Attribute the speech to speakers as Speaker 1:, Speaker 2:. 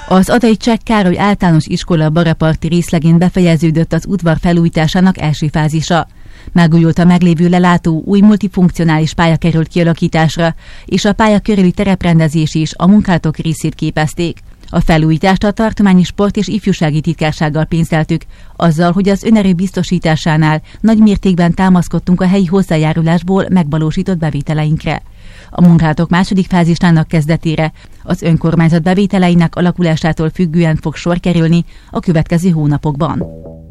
Speaker 1: Az Adai Cseh Károly Általános Iskola Baraparti részlegén befejeződött az udvar felújításának első fázisa. Megújult a meglévő lelátó, új multifunkcionális pálya került kialakításra, és a pálya körüli tereprendezés is a munkálatok részét képezték. A felújítást a Tartományi Sport és Ifjúsági Titkársággal pénzeltük, azzal, hogy az önerő biztosításánál nagy mértékben támaszkodtunk a helyi hozzájárulásból megvalósított bevételeinkre. A munkálatok második fázisnának kezdetére az önkormányzat bevételeinek alakulásától függően fog sor kerülni a következő hónapokban.